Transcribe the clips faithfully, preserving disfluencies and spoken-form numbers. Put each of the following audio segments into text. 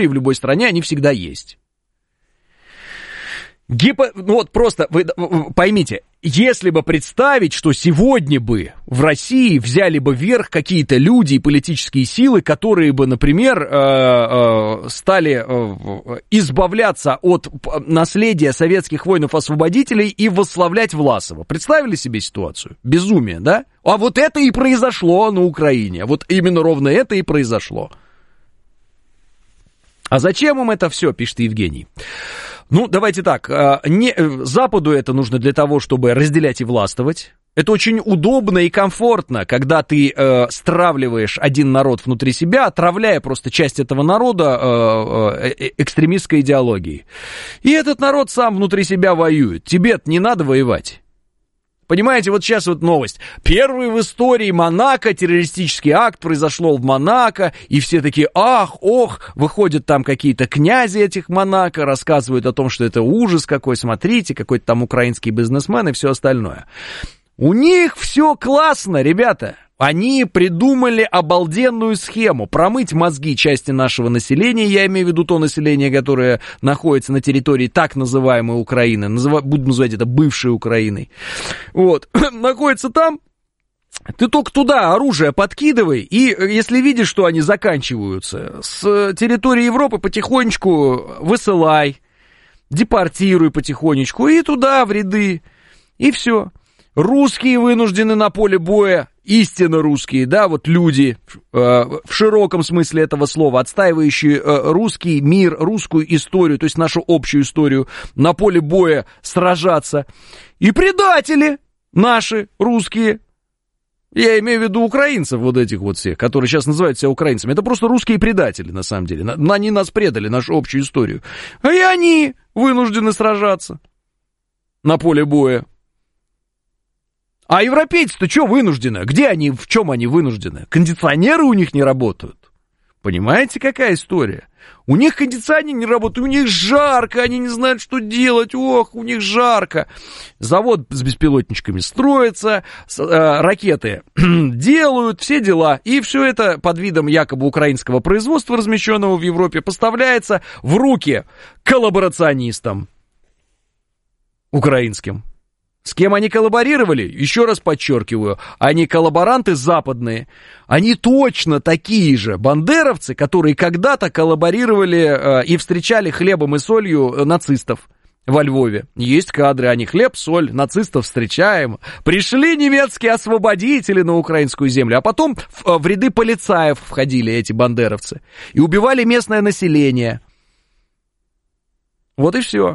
истории в любой стране они всегда есть. Гипо... Ну вот просто, вы поймите, если бы представить, что сегодня бы в России взяли бы вверх какие-то люди и политические силы, которые бы, например, стали избавляться от наследия советских воинов-освободителей и восславлять Власова. Представили себе ситуацию? Безумие, да? А вот это и произошло на Украине. Вот именно ровно это и произошло. А зачем им это все, пишет Евгений? Ну, давайте так, не, Западу это нужно для того, чтобы разделять и властвовать. Это очень удобно и комфортно, когда ты э, стравливаешь один народ внутри себя, отравляя просто часть этого народа э, э, экстремистской идеологией. И этот народ сам внутри себя воюет. Тебе-то не надо воевать. Понимаете, вот сейчас вот новость. Первый в истории Монако террористический акт произошел в Монако, и все такие, ах, ох, выходят там какие-то князи этих Монако, рассказывают о том, что это ужас какой, смотрите, какой-то там украинский бизнесмен и все остальное. У них все классно, ребята. Они придумали обалденную схему промыть мозги части нашего населения, я имею в виду то население, которое находится на территории так называемой Украины, называ, буду называть это бывшей Украиной, вот, находится там, ты только туда оружие подкидывай, и если видишь, что они заканчиваются, с территории Европы потихонечку высылай, депортируй потихонечку, и туда в ряды, и все. Русские вынуждены на поле боя, истинно русские, да, вот люди, э, в широком смысле этого слова, отстаивающие э, русский мир, русскую историю, то есть нашу общую историю, на поле боя сражаться. И предатели наши, русские, я имею в виду украинцев вот этих вот всех, которые сейчас называют себя украинцами, это просто русские предатели, на самом деле. Они нас предали, нашу общую историю. И они вынуждены сражаться на поле боя. А европейцы-то что вынуждены? Где они, в чем они вынуждены? Кондиционеры у них не работают. Понимаете, какая история? У них кондиционеры не работают, у них жарко, они не знают, что делать, ох, у них жарко. Завод с беспилотничками строится, э, ракеты делают, все дела. И все это под видом якобы украинского производства, размещенного в Европе, поставляется в руки коллаборационистам украинским. С кем они коллаборировали? Еще раз подчеркиваю, они коллаборанты западные. Они точно такие же бандеровцы, которые когда-то коллаборировали э, и встречали хлебом и солью нацистов во Львове. Есть кадры, они хлеб, соль, нацистов встречаем. Пришли немецкие освободители на украинскую землю, а потом в, в ряды полицаев входили эти бандеровцы и убивали местное население. Вот и все.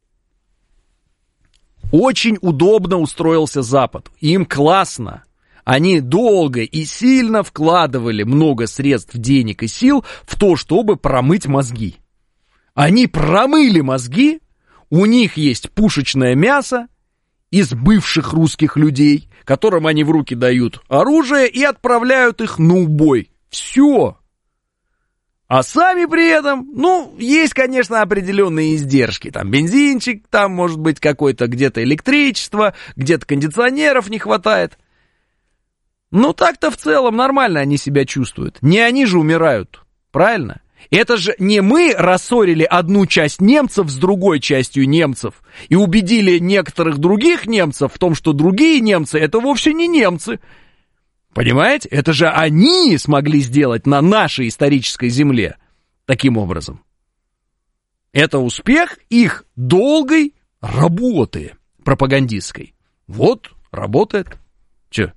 Очень удобно устроился Запад. Им классно. Они долго и сильно вкладывали много средств, денег и сил в то, чтобы промыть мозги. Они промыли мозги, у них есть пушечное мясо из бывших русских людей, которым они в руки дают оружие и отправляют их на убой. Все. А сами при этом, ну, есть, конечно, определенные издержки. Там бензинчик, там может быть какое-то где-то электричество, где-то кондиционеров не хватает. Ну, так-то в целом нормально они себя чувствуют. Не они же умирают, правильно? Это же не мы рассорили одну часть немцев с другой частью немцев и убедили некоторых других немцев в том, что другие немцы — это вовсе не немцы. Понимаете? Это же они смогли сделать на нашей исторической земле таким образом. Это успех их долгой работы пропагандистской. Вот, работает. Че?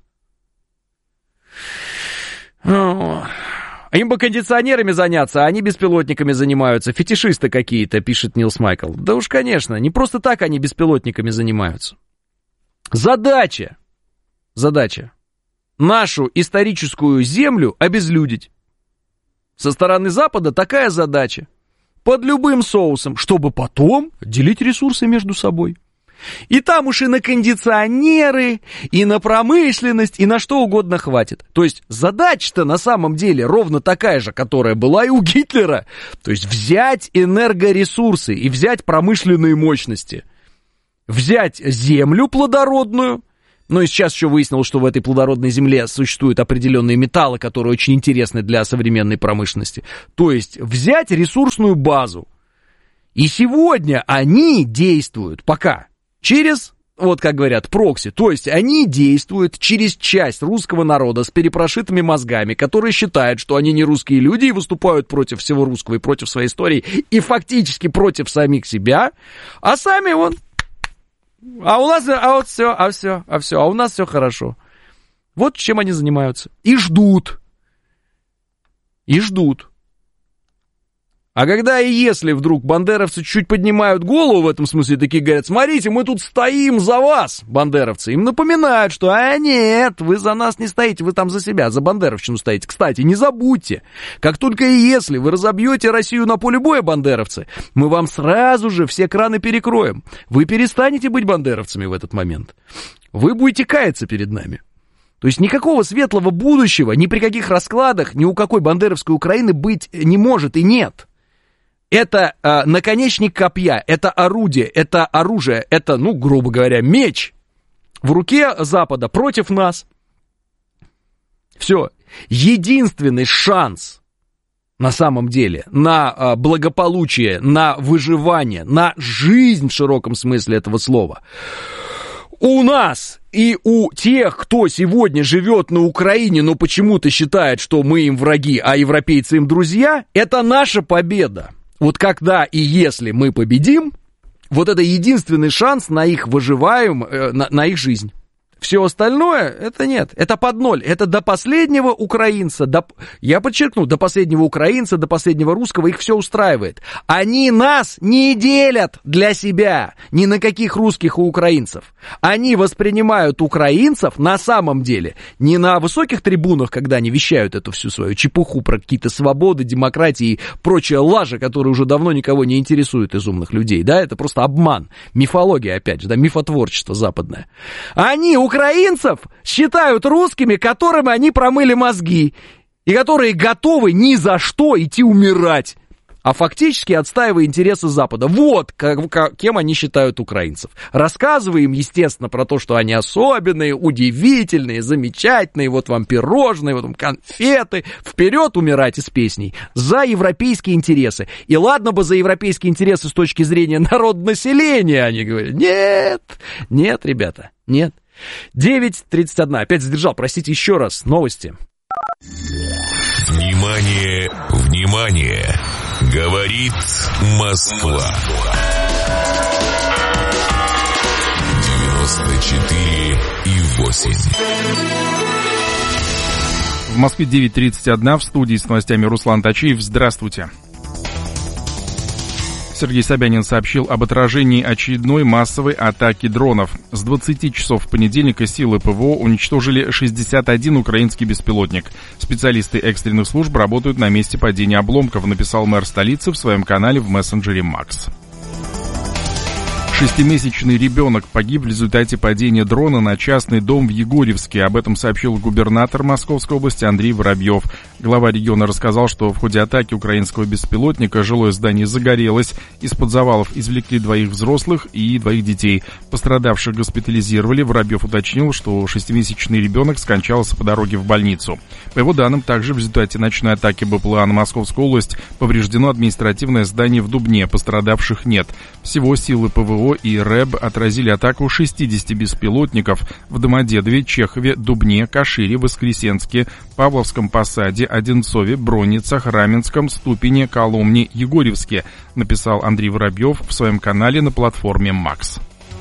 Им бы кондиционерами заняться, а они беспилотниками занимаются. Фетишисты какие-то, пишет Нилс Майкл. Да уж, конечно, не просто так они беспилотниками занимаются. Задача. Задача. Нашу историческую землю обезлюдить. Со стороны Запада такая задача. Под любым соусом, чтобы потом делить ресурсы между собой. И там уж и на кондиционеры, и на промышленность, и на что угодно хватит. То есть задача-то на самом деле ровно такая же, которая была и у Гитлера. То есть взять энергоресурсы и взять промышленные мощности. Взять землю плодородную, Ну и сейчас еще выяснилось, что в этой плодородной земле существуют определенные металлы, которые очень интересны для современной промышленности. То есть взять ресурсную базу. И сегодня они действуют пока через, вот как говорят, прокси. То есть они действуют через часть русского народа с перепрошитыми мозгами, которые считают, что они не русские люди и выступают против всего русского и против своей истории, и фактически против самих себя, а сами вон... А у нас, а вот все, а все, а все, а у нас все хорошо. Вот чем они занимаются. И ждут. И ждут. А когда и если вдруг бандеровцы чуть поднимают голову в этом смысле, такие говорят: смотрите, мы тут стоим за вас, бандеровцы. Им напоминают, что а нет, вы за нас не стоите, вы там за себя, за бандеровщину стоите. Кстати, не забудьте, как только и если вы разобьете Россию на поле боя, бандеровцы, мы вам сразу же все краны перекроем. Вы перестанете быть бандеровцами в этот момент. Вы будете каяться перед нами. То есть никакого светлого будущего ни при каких раскладах, ни у какой бандеровской Украины быть не может и нет. Это э, наконечник копья, это орудие, это оружие, это, ну, грубо говоря, меч в руке Запада против нас. Все. Единственный шанс на самом деле на э, благополучие, на выживание, на жизнь в широком смысле этого слова у нас и у тех, кто сегодня живет на Украине, но почему-то считает, что мы им враги, а европейцы им друзья, это наша победа. Вот когда и если мы победим, вот это единственный шанс на их выживаем, э, на, на их жизнь. Все остальное, это нет, это под ноль, это до последнего украинца, до, я подчеркну, до последнего украинца, до последнего русского их все устраивает. Они нас не делят для себя ни на каких русских и украинцев. Они воспринимают украинцев на самом деле не на высоких трибунах, когда они вещают эту всю свою чепуху про какие-то свободы, демократии и прочая лажа, которая уже давно никого не интересует из умных людей, да, это просто обман, мифология, опять же, да, мифотворчество западное. Они, украинцев, считают русскими, которым они промыли мозги, и которые готовы ни за что идти умирать, а фактически отстаивая интересы Запада. Вот как, как, кем они считают украинцев. Рассказывая им, естественно, про то, что они особенные, удивительные, замечательные, вот вам пирожные, вот вам конфеты, вперед умирать из песней. За европейские интересы. И ладно бы за европейские интересы с точки зрения народонаселения, они говорят. Нет, нет, ребята, нет. девять тридцать один. Опять задержал, простите еще раз. Новости. Внимание, внимание! Говорит Москва. девяносто четыре и восемь. В Москве девять тридцать один, в студии с новостями Руслан Тачиев. Здравствуйте. Сергей Собянин сообщил об отражении очередной массовой атаки дронов. С двадцати часов понедельника силы ПВО уничтожили шестьдесят один украинский беспилотник. Специалисты экстренных служб работают на месте падения обломков, написал мэр столицы в своем канале в мессенджере Макс. Шестимесячный ребенок погиб в результате падения дрона на частный дом в Егорьевске. Об этом сообщил губернатор Московской области Андрей Воробьев. Глава региона рассказал, что в ходе атаки украинского беспилотника жилое здание загорелось. Из-под завалов извлекли двоих взрослых и двоих детей. Пострадавших госпитализировали. Воробьев уточнил, что шестимесячный ребенок скончался по дороге в больницу. По его данным, также в результате ночной атаки БПЛА на Московскую область повреждено административное здание в Дубне. Пострадавших нет. Всего силы ПВО и РЭБ отразили атаку шестидесяти беспилотников в Домодедове, Чехове, Дубне, Кашире, Воскресенске, Павловском Посаде, Одинцове, Бронницах, Раменском, Ступине, Коломне, Егорьевске, написал Андрей Воробьев в своем канале на платформе Макс.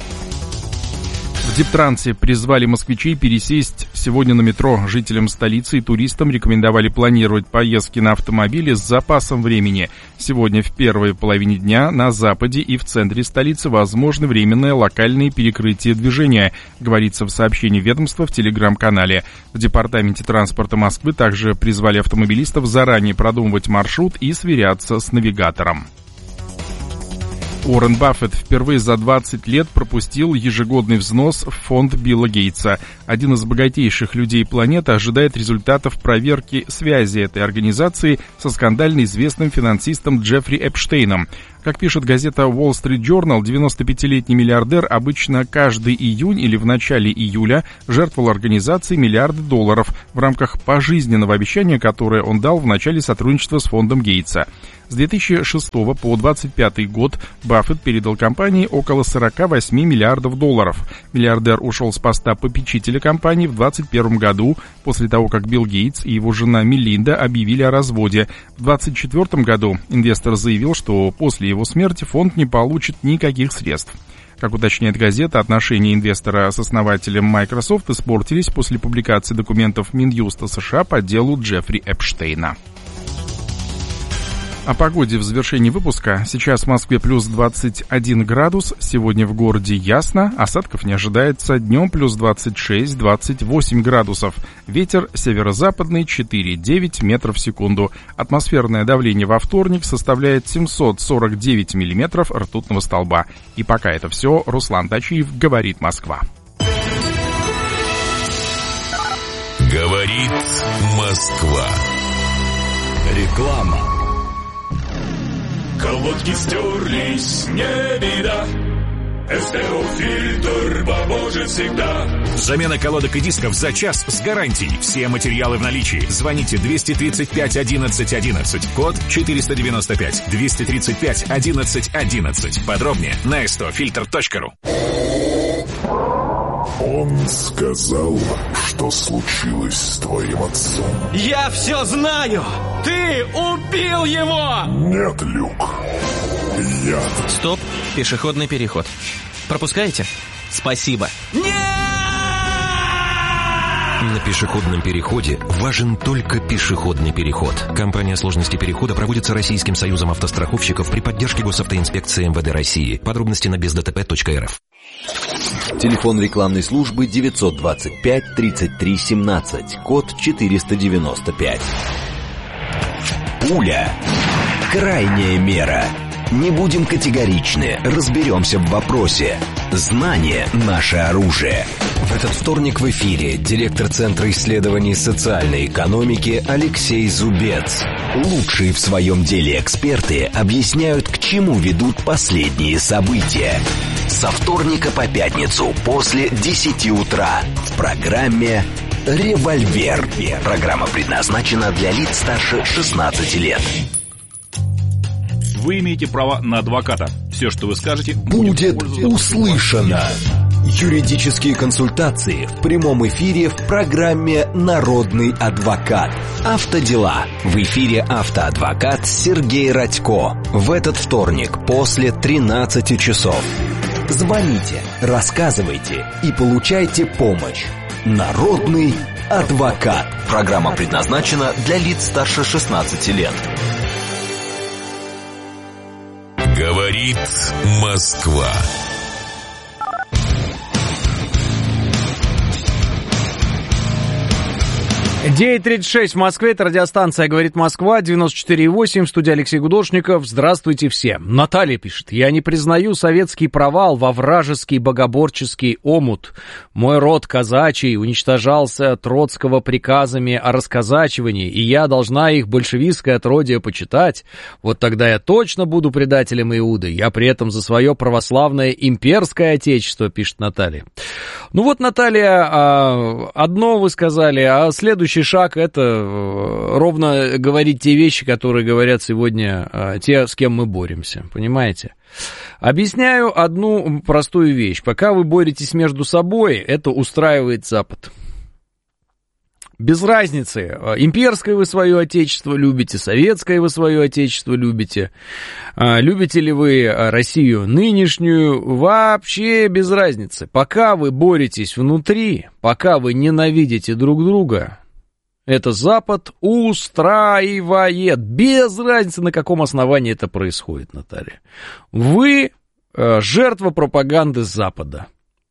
В Дептрансе призвали москвичей пересесть сегодня на метро. Жителям столицы и туристам рекомендовали планировать поездки на автомобиле с запасом времени. Сегодня в первой половине дня на западе и в центре столицы возможны временное локальное перекрытие движения, говорится в сообщении ведомства в телеграм-канале. В департаменте транспорта Москвы также призвали автомобилистов заранее продумывать маршрут и сверяться с навигатором. Уоррен Баффет впервые за двадцать лет пропустил ежегодный взнос в фонд Билла Гейтса. Один из богатейших людей планеты ожидает результатов проверки связи этой организации со скандально известным финансистом Джеффри Эпштейном. Как пишет газета Wall Street Journal, девяностопятилетний миллиардер обычно каждый июнь или в начале июля жертвовал организации миллиарды долларов в рамках пожизненного обещания, которое он дал в начале сотрудничества с фондом Гейтса. С две тысячи шестого по двадцать пятый год Баффет передал компании около сорок восемь миллиардов долларов. Миллиардер ушел с поста попечителя компании в двадцать первом году, после того, как Билл Гейтс и его жена Мелинда объявили о разводе. В двадцать четвёртом году инвестор заявил, что после его смерти фонд не получит никаких средств. Как уточняет газета, отношения инвестора с основателем Microsoft испортились после публикации документов Минюста США по делу Джеффри Эпштейна. О погоде в завершении выпуска. Сейчас в Москве плюс двадцать один градус, сегодня в городе ясно, осадков не ожидается, днем плюс двадцать шесть - двадцать восемь градусов, ветер северо-западный четыре - девять метров в секунду, атмосферное давление во вторник составляет семьсот сорок девять миллиметров ртутного столба. И пока это все, Руслан Тачиев, говорит Москва. Говорит Москва. Реклама. Колодки стерлись, не беда. СТО-фильтр поможет всегда. Замена колодок и дисков за час с гарантией. Все материалы в наличии. Звоните двести тридцать пять одиннадцать одиннадцать. Код четыреста девяносто пять. двести тридцать пять одиннадцать одиннадцать. Подробнее на эс тэ о фильтр точка ру. Он сказал, что случилось с твоим отцом. Я все знаю! Ты убил его! Нет, Люк. Я... Стоп, пешеходный переход. Пропускаете? Спасибо. Нет! На пешеходном переходе важен только пешеходный переход. Компания сложности перехода проводится Российским союзом автостраховщиков при поддержке госавтоинспекции эм вэ дэ России. Подробности на без дэ тэ пэ точка эр эф. Телефон рекламной службы девятьсот двадцать пять тридцать три семнадцать, код четыреста девяносто пять. Пуля. Крайняя мера. Не будем категоричны, разберемся в вопросе. Знание – наше оружие. В этот вторник в эфире директор Центра исследований социальной экономики Алексей Зубец. Лучшие в своем деле эксперты объясняют, к чему ведут последние события. Со вторника по пятницу после десяти утра в программе «Револьвер». Программа предназначена для лиц старше шестнадцати лет. Вы имеете право на адвоката. Все, что вы скажете, будет услышано. Юридические консультации в прямом эфире в программе «Народный адвокат». Автодела. В эфире автоадвокат Сергей Радько. В этот вторник после тринадцати часов. Звоните, рассказывайте и получайте помощь. Народный адвокат. Программа предназначена для лиц старше шестнадцати лет. Говорит Москва. девять тридцать шесть в Москве, это радиостанция «Говорит Москва», девяносто четыре и восемь, студия Алексей Гудошников. Здравствуйте все. Наталья пишет: «Я не признаю советский провал во вражеский богоборческий омут. Мой род казачий уничтожался Троцкого приказами о расказачивании, и я должна их большевистское отродье почитать. Вот тогда я точно буду предателем Иуды. Я при этом за свое православное имперское отечество», пишет Наталья. Ну вот, Наталья, одно вы сказали, а следующий шаг — это ровно говорить те вещи, которые говорят сегодня те, с кем мы боремся, понимаете? Объясняю одну простую вещь. Пока вы боретесь между собой, это устраивает Запад. Без разницы, имперское вы свое отечество любите, советское вы свое отечество любите, любите ли вы Россию нынешнюю, вообще без разницы. Пока вы боретесь внутри, пока вы ненавидите друг друга, это Запад устраивает. Без разницы, на каком основании это происходит, Наталья. Вы жертва пропаганды Запада.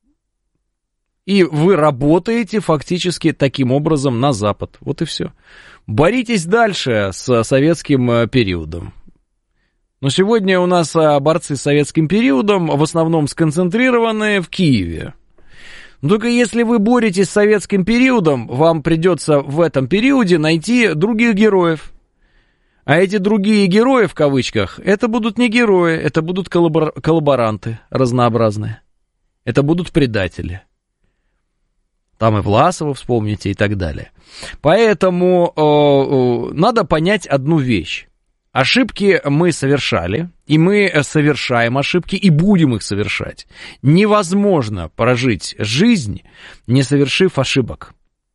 И вы работаете фактически таким образом на Запад. Вот и все. Боритесь дальше с советским периодом. Но сегодня у нас борцы с советским периодом в основном сконцентрированы в Киеве. Только если вы боретесь с советским периодом, вам придется в этом периоде найти других героев. А эти другие герои, в кавычках, это будут не герои, это будут коллабор... коллаборанты разнообразные. Это будут предатели. Там и Власова вспомните и так далее. Поэтому э, э, надо понять одну вещь. Ошибки мы совершали, и мы совершаем ошибки, и будем их совершать. Невозможно прожить жизнь, не совершив ошибок.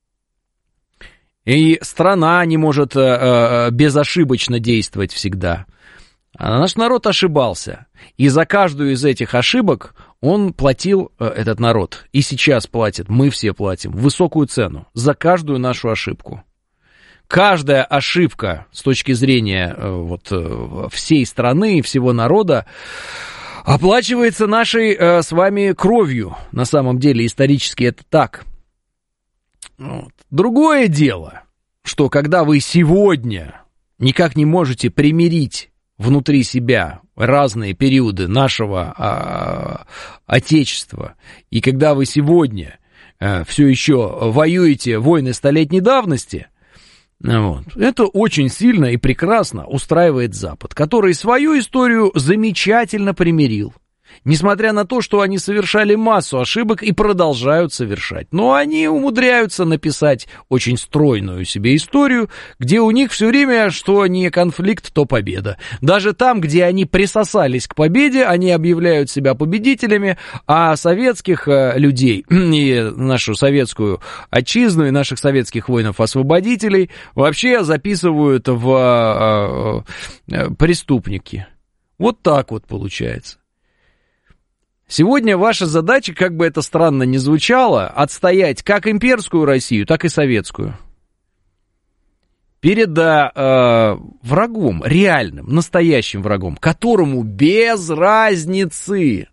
И страна не может э, безошибочно действовать всегда. А наш народ ошибался. И за каждую из этих ошибок он платил, э, этот народ, и сейчас платит, мы все платим, высокую цену за каждую нашу ошибку. Каждая ошибка с точки зрения э, вот, э, всей страны и всего народа оплачивается нашей э, с вами кровью. На самом деле исторически это так. Вот. Другое дело, что когда вы сегодня никак не можете примирить внутри себя разные периоды нашего а, Отечества, и когда вы сегодня а, все еще воюете войны столетней давности, вот, это очень сильно и прекрасно устраивает Запад, который свою историю замечательно примирил. Несмотря на то, что они совершали массу ошибок и продолжают совершать. Но они умудряются написать очень стройную себе историю, где у них все время, что не конфликт, то победа. Даже там, где они присосались к победе, они объявляют себя победителями, а советских людей и нашу советскую отчизну, и наших советских воинов-освободителей вообще записывают в преступники. Вот так вот получается. Сегодня ваша задача, как бы это странно ни звучало, отстоять как имперскую Россию, так и советскую. Перед э, врагом, реальным, настоящим врагом, которому без разницы,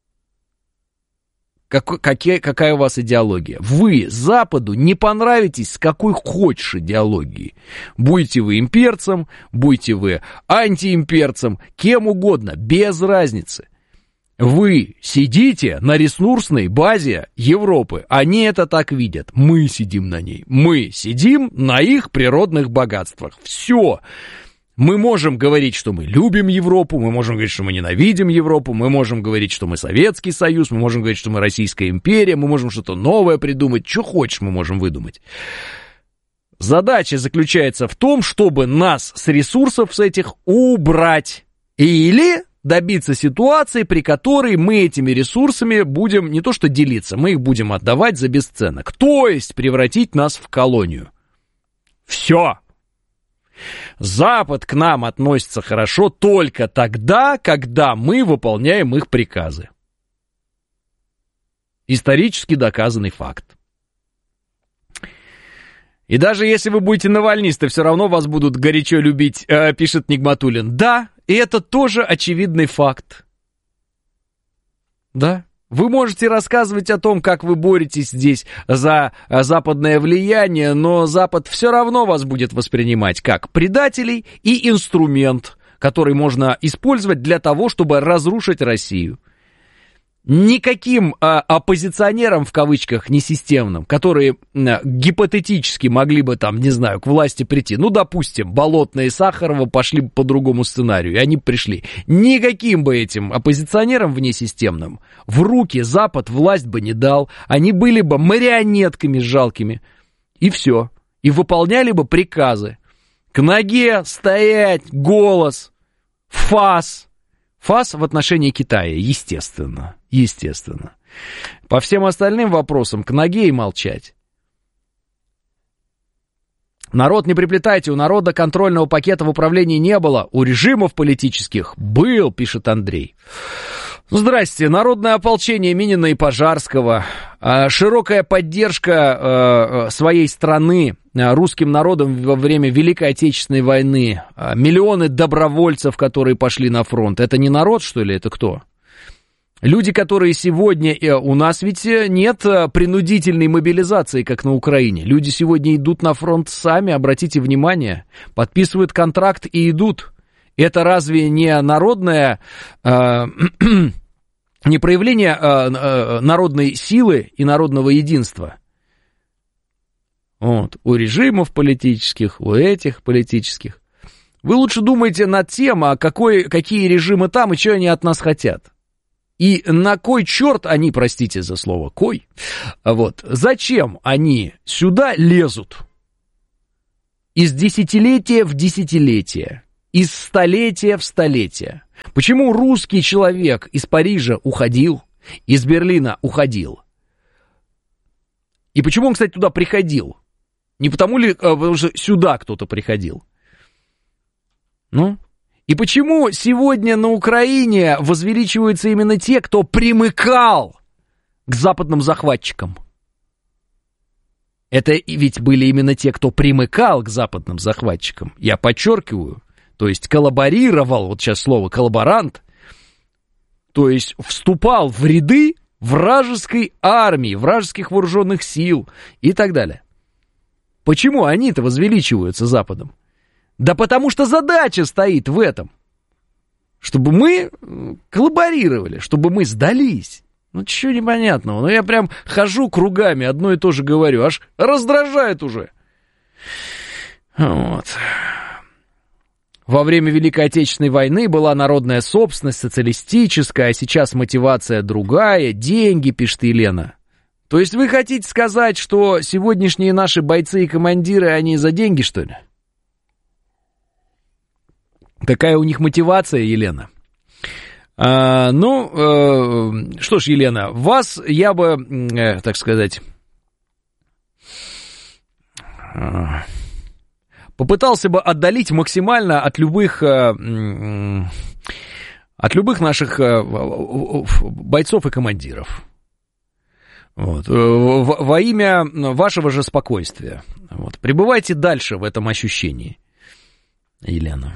как, какие, какая у вас идеология. Вы Западу не понравитесь с какой хочешь идеологией. Будете вы имперцем, будете вы антиимперцем, кем угодно, без разницы. Вы сидите на ресурсной базе Европы. Они это так видят. Мы сидим на ней. Мы сидим на их природных богатствах. Все. Мы можем говорить, что мы любим Европу, мы можем говорить, что мы ненавидим Европу, мы можем говорить, что мы Советский Союз, мы можем говорить, что мы Российская империя, мы можем что-то новое придумать. Что хочешь, мы можем выдумать. Задача заключается в том, чтобы нас с ресурсов с этих убрать. Или добиться ситуации, при которой мы этими ресурсами будем не то что делиться, мы их будем отдавать за бесценок. То есть превратить нас в колонию. Все. Запад к нам относится хорошо только тогда, когда мы выполняем их приказы. Исторически доказанный факт. И даже если вы будете навальнисты, все равно вас будут горячо любить, э, пишет Нигматуллин. Да, и это тоже очевидный факт. Да, вы можете рассказывать о том, как вы боретесь здесь за западное влияние, но Запад все равно вас будет воспринимать как предателей и инструмент, который можно использовать для того, чтобы разрушить Россию. Никаким а, оппозиционерам, в кавычках, несистемным, которые а, гипотетически могли бы там, не знаю, к власти прийти, ну, допустим, Болотная и Сахарова пошли бы по другому сценарию, и они пришли. Никаким бы этим оппозиционерам внесистемным в руки Запад власть бы не дал, они были бы марионетками жалкими, и все. И выполняли бы приказы. К ноге стоять, голос, фас. Фас в отношении Китая, естественно, естественно. По всем остальным вопросам к ноге и молчать. Народ не приплетайте, у народа контрольного пакета в управлении не было, у режимов политических был, пишет Андрей. Здрасте, народное ополчение Минина и Пожарского, широкая поддержка своей страны русским народом во время Великой Отечественной войны, миллионы добровольцев, которые пошли на фронт. Это не народ, что ли, это кто? Люди, которые сегодня... У нас ведь нет принудительной мобилизации, как на Украине. Люди сегодня идут на фронт сами, обратите внимание, подписывают контракт и идут. Это разве не народное, э, не проявление э, э, народной силы и народного единства? Вот, у режимов политических, у этих политических. Вы лучше думайте над тем, а какой, какие режимы там и что они от нас хотят. И на кой черт они, простите за слово, кой, вот, зачем они сюда лезут? Из десятилетия в десятилетие, из столетия в столетие. Почему русский человек из Парижа уходил, из Берлина уходил? И почему он, кстати, туда приходил? Не потому ли, потому что сюда кто-то приходил? Ну? И почему сегодня на Украине возвеличиваются именно те, кто примыкал к западным захватчикам? Это ведь были именно те, кто примыкал к западным захватчикам. Я подчеркиваю, то есть коллаборировал, вот сейчас слово коллаборант, то есть вступал в ряды вражеской армии, вражеских вооруженных сил и так далее. Почему они-то возвеличиваются Западом? Да потому что задача стоит в этом. Чтобы мы коллаборировали, чтобы мы сдались. Ну, чего непонятного. Ну, я прям хожу кругами, одно и то же говорю. Аж раздражает уже. Вот. Во время Великой Отечественной войны была народная собственность, социалистическая, а сейчас мотивация другая. Деньги, пишет Елена. То есть вы хотите сказать, что сегодняшние наши бойцы и командиры, они за деньги, что ли? Такая у них мотивация, Елена. А, ну, э, что ж, Елена, вас я бы, э, так сказать, э, попытался бы отдалить максимально от любых, э, э, от любых наших э, бойцов и командиров. Вот. Во, во имя вашего же спокойствия. Вот. Пребывайте дальше в этом ощущении, Елена.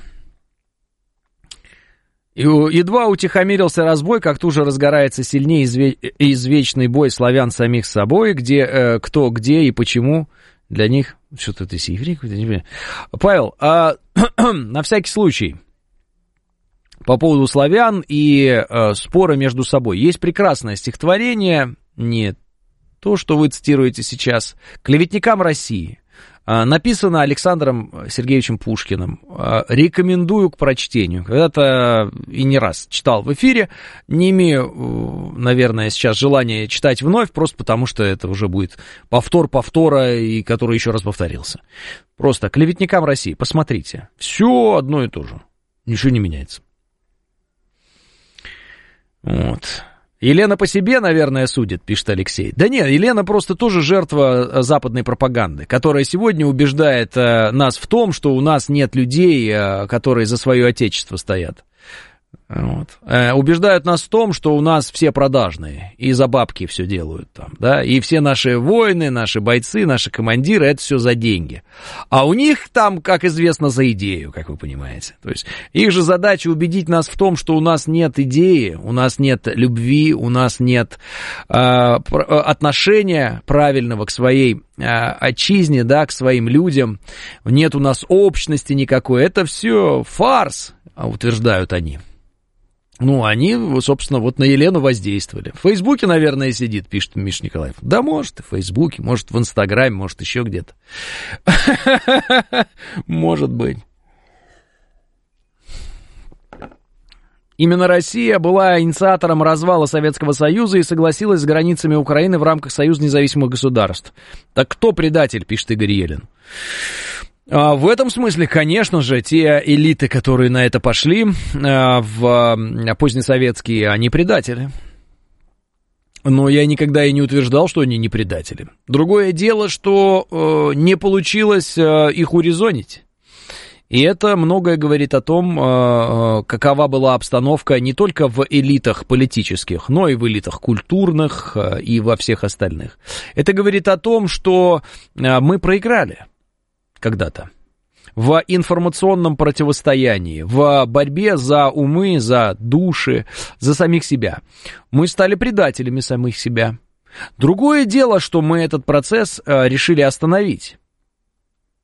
И едва утихомирился разбой, как тут же разгорается сильнее изве- извечный бой славян самих с собой, где э, кто, где и почему для них... Что-то ты сиври какой-то, не понимаю. Павел, а, на всякий случай, по поводу славян и э, спора между собой. Есть прекрасное стихотворение, не то, что вы цитируете сейчас, «Клеветникам России». Написано Александром Сергеевичем Пушкиным. Рекомендую к прочтению. Когда-то и не раз читал в эфире. Не имею, наверное, сейчас желания читать вновь, просто потому что это уже будет повтор повтора, и который еще раз повторился. Просто «Клеветникам России». Посмотрите. Все одно и то же. Ничего не меняется. Вот. Елена по себе, наверное, судит, пишет Алексей. Да нет, Елена просто тоже жертва западной пропаганды, которая сегодня убеждает э, нас в том, что у нас нет людей, э, которые за свое отечество стоят. Вот. Э, убеждают нас в том, что у нас все продажные, и за бабки все делают там, да, и все наши воины, наши бойцы, наши командиры, это все за деньги. А у них там, как известно, за идею, как вы понимаете. То есть их же задача убедить нас в том, что у нас нет идеи, у нас нет любви, у нас нет э, отношения правильного к своей э, отчизне, да, к своим людям, нет у нас общности никакой. Это все фарс, утверждают они. Ну, они, собственно, вот на Елену воздействовали. В Фейсбуке, наверное, сидит, пишет Миша Николаев. Да, может, и в Фейсбуке, может, в Инстаграме, может, еще где-то. Может быть. Именно Россия была инициатором развала Советского Союза и согласилась с границами Украины в рамках Союза независимых государств. Так кто предатель, пишет Игорь Елен? А в этом смысле, конечно же, те элиты, которые на это пошли, в позднесоветские, они предатели. Но я никогда и не утверждал, что они не предатели. Другое дело, что не получилось их урезонить. И это многое говорит о том, какова была обстановка не только в элитах политических, но и в элитах культурных и во всех остальных. Это говорит о том, что мы проиграли когда-то в информационном противостоянии, в борьбе за умы, за души, за самих себя. Мы стали предателями самих себя. Другое дело, что мы этот процесс решили остановить.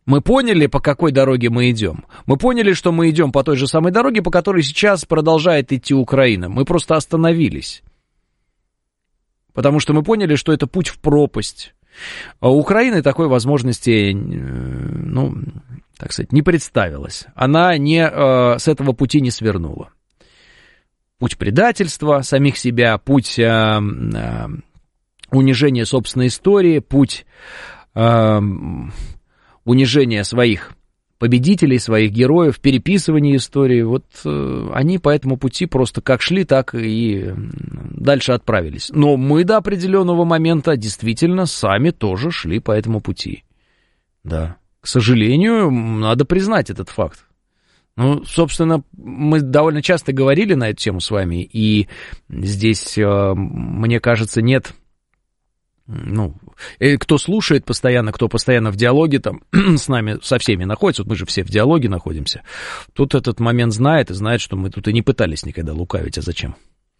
Мы поняли, по какой дороге мы идем. Мы поняли, что мы идем по той же самой дороге, по которой сейчас продолжает идти Украина. Мы просто остановились. Потому что мы поняли, что это путь в пропасть. А у Украины такой возможности, ну, так сказать, не представилось. Она не, э, с этого пути не свернула. Путь предательства самих себя, путь э, э, унижения собственной истории, путь э, унижения своих победителей, своих героев, переписывания истории. Вот э, они по этому пути просто как шли, так и дальше отправились. Но мы до определенного момента действительно сами тоже шли по этому пути. Да. К сожалению, надо признать этот факт. Ну, собственно, мы довольно часто говорили на эту тему с вами, и здесь, э, мне кажется, нет... Ну, кто слушает постоянно, кто постоянно в диалоге там с нами, со всеми находится, вот мы же все в диалоге находимся, тут этот момент знает и знает, что мы тут и не пытались никогда лукавить, а зачем?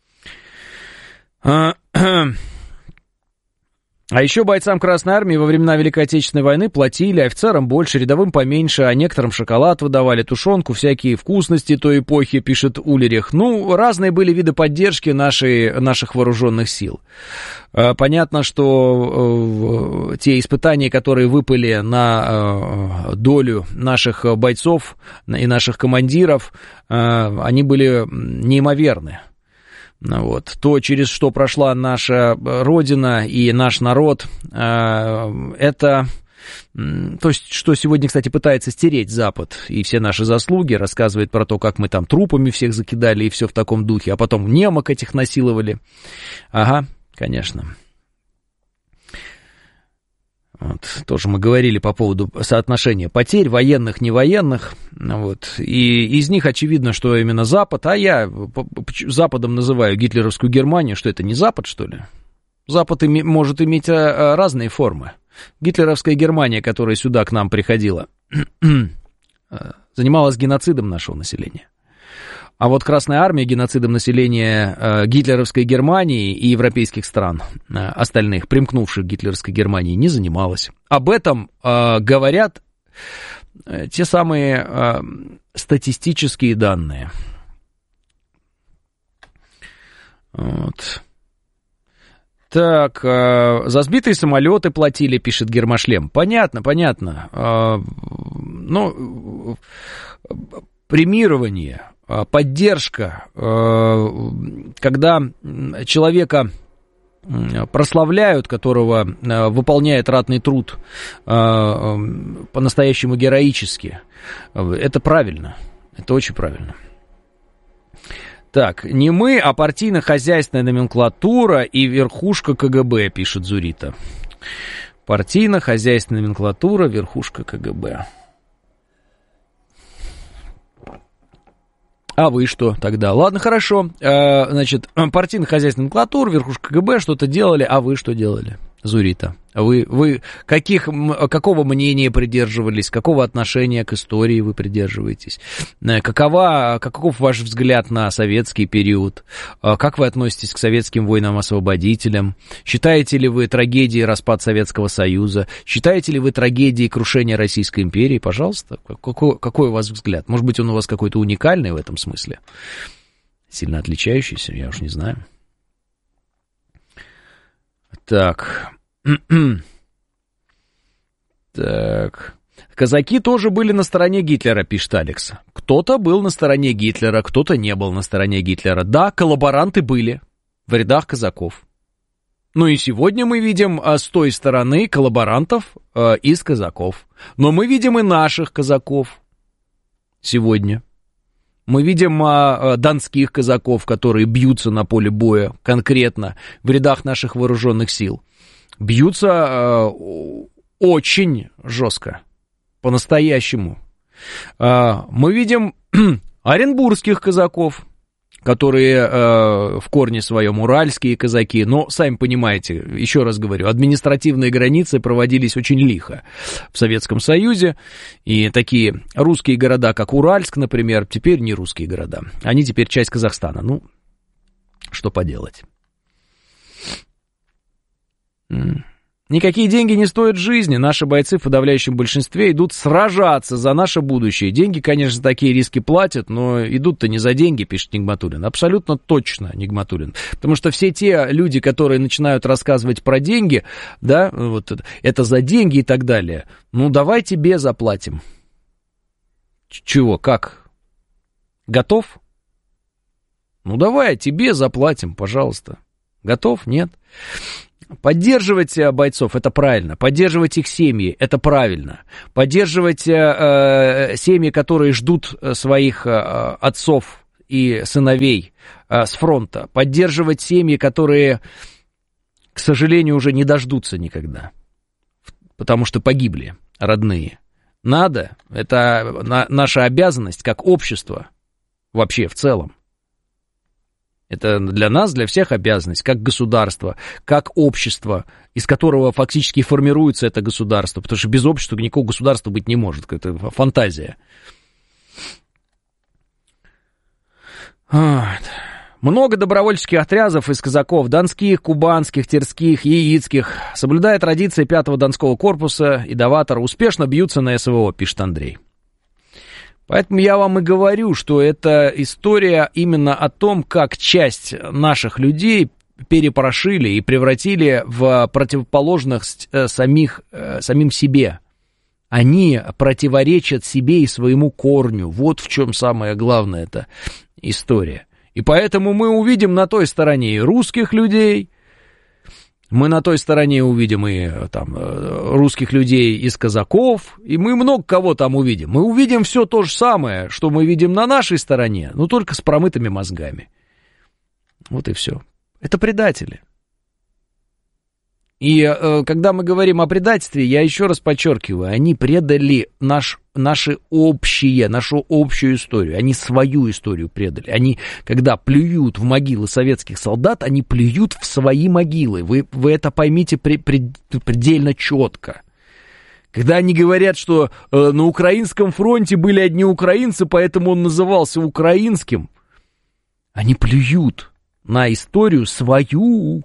А еще бойцам Красной Армии во времена Великой Отечественной войны платили, офицерам больше, рядовым поменьше, а некоторым шоколад выдавали, тушенку, всякие вкусности той эпохи, пишет Улерих. Ну, разные были виды поддержки нашей, наших вооруженных сил. Понятно, что э, те испытания, которые выпали на э, долю наших бойцов и наших командиров, э, они были неимоверны. Вот. То, через что прошла наша Родина и наш народ, э, это то, что сегодня, кстати, пытается стереть Запад и все наши заслуги, рассказывает про то, как мы там трупами всех закидали и все в таком духе, а потом немок этих насиловали. Ага, конечно. Вот, тоже мы говорили по поводу соотношения потерь, военных, невоенных, вот, и из них очевидно, что именно Запад, а я Западом называю гитлеровскую Германию, что это не Запад, что ли? Запад име, может иметь разные формы. Гитлеровская Германия, которая сюда к нам приходила, занималась геноцидом нашего населения. А вот Красная Армия геноцидом населения э, гитлеровской Германии и европейских стран, э, остальных, примкнувших к гитлеровской Германии, не занималась. Об этом э, говорят э, те самые э, статистические данные. Вот. Так, э, за сбитые самолеты платили, пишет Гермошлем. Понятно, понятно. Э, ну, премирование... Поддержка, когда человека прославляют, которого выполняет ратный труд по-настоящему героически, это правильно, это очень правильно. Так, не мы, а партийно-хозяйственная номенклатура и верхушка КГБ, пишет Зурита. Партийно-хозяйственная номенклатура, верхушка КГБ. А вы что тогда? Ладно, хорошо. Э, значит, партийно-хозяйственная номенклатура, верхушка КГБ что-то делали, а вы что делали, Зурита? Вы, вы каких, какого мнения придерживались, какого отношения к истории вы придерживаетесь? Какова, каков ваш взгляд на советский период? Как вы относитесь к советским воинам-освободителям? Считаете ли вы трагедией распад Советского Союза? Считаете ли вы трагедией крушения Российской империи? Пожалуйста, какой, какой у вас взгляд? Может быть, он у вас какой-то уникальный в этом смысле? Сильно отличающийся, я уж не знаю. Так... Так. Казаки тоже были на стороне Гитлера, пишет Алекс. Кто-то был на стороне Гитлера, кто-то не был на стороне Гитлера. Да, коллаборанты были в рядах казаков. Ну и сегодня мы видим а, с той стороны коллаборантов а, из казаков. Но мы видим и наших казаков сегодня. Мы видим а, а, донских казаков, которые бьются на поле боя конкретно в рядах наших вооруженных сил. Бьются э, очень жестко, по-настоящему. Э, мы видим оренбургских казаков, которые э, в корне своем уральские казаки, но, сами понимаете, еще раз говорю, административные границы проводились очень лихо в Советском Союзе, и такие русские города, как Уральск, например, теперь не русские города, они теперь часть Казахстана. Ну, что поделать. Никакие деньги не стоят жизни. Наши бойцы в подавляющем большинстве идут сражаться за наше будущее. Деньги, конечно, такие риски платят, но идут-то не за деньги, пишет Нигматуллин. Абсолютно точно, Нигматуллин. Потому что все те люди, которые начинают рассказывать про деньги, да, вот это за деньги и так далее, ну, давай тебе заплатим. Чего, как? Готов? Ну, давай, тебе заплатим, пожалуйста. Готов? Нет? Поддерживать бойцов — это правильно. Поддерживать их семьи — это правильно. Поддерживать э, семьи, которые ждут своих э, отцов и сыновей э, с фронта. Поддерживать семьи, которые, к сожалению, уже не дождутся никогда, потому что погибли родные. Надо. Это на, наша обязанность как общество вообще в целом. Это для нас, для всех обязанность, как государство, как общество, из которого фактически формируется это государство, потому что без общества никакого государства быть не может, это фантазия. Вот. Много добровольческих отрядов из казаков, донских, кубанских, терских, яицких, соблюдая традиции пятого Донского корпуса и Даватора, успешно бьются на СВО, пишет Андрей. Поэтому я вам и говорю, что это история именно о том, как часть наших людей перепрошили и превратили в противоположных самих, самим себе. Они противоречат себе и своему корню. Вот в чем самая главная эта история. И поэтому мы увидим на той стороне и русских людей, мы на той стороне увидим и там русских людей из казаков, и мы много кого там увидим. Мы увидим все то же самое, что мы видим на нашей стороне, но только с промытыми мозгами. Вот и все. Это предатели. И э, когда мы говорим о предательстве, я еще раз подчеркиваю, они предали наш, наши общие, нашу общую историю, они свою историю предали. Они, когда плюют в могилы советских солдат, они плюют в свои могилы. Вы, вы это поймите при, при, предельно четко. Когда они говорят, что э, на украинском фронте были одни украинцы, поэтому он назывался украинским, они плюют на историю свою.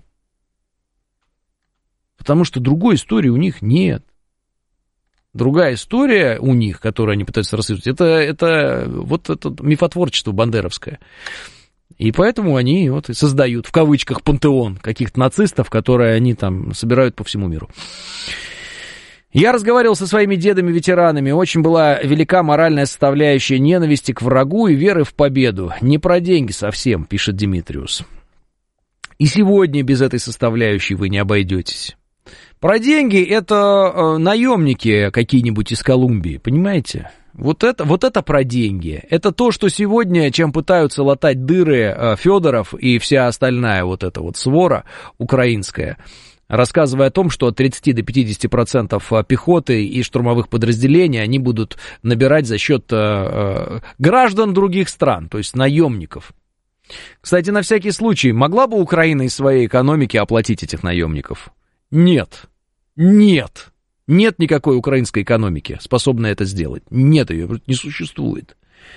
Потому что другой истории у них нет. Другая история у них, которую они пытаются рассказать, это, это вот это мифотворчество бандеровское. И поэтому они вот и создают, в кавычках, пантеон каких-то нацистов, которые они там собирают по всему миру. Я разговаривал со своими дедами-ветеранами. Очень была велика моральная составляющая ненависти к врагу и веры в победу. Не про деньги совсем, пишет Димитриус. И сегодня без этой составляющей вы не обойдетесь. Про деньги это э, наемники какие-нибудь из Колумбии, понимаете? Вот это, вот это про деньги. Это то, что сегодня, чем пытаются латать дыры э, Федоров и вся остальная вот эта вот свора украинская, рассказывая о том, что от тридцати до пятидесяти процентов пехоты и штурмовых подразделений они будут набирать за счет э, э, граждан других стран, то есть наемников. Кстати, на всякий случай, могла бы Украина из своей экономики оплатить этих наемников? Нет. Нет. Нет никакой украинской экономики, способной это сделать. Нет ее, не существует.